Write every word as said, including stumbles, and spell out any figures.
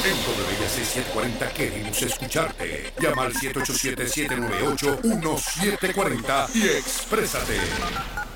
En W I A C setecientos cuarenta queremos escucharte. Llama al siete ocho siete, siete nueve ocho, uno siete cuatro cero y exprésate.